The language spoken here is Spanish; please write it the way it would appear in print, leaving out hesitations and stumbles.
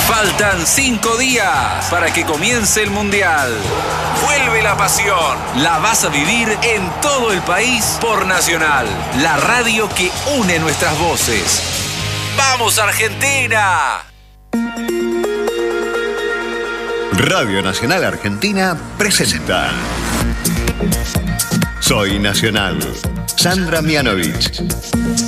Faltan 5 días para que comience el Mundial. Vuelve la pasión. La vas a vivir en todo el país por Nacional, la radio que une nuestras voces. ¡Vamos, Argentina! Radio Nacional Argentina presenta Soy Nacional. Sandra Mianovich.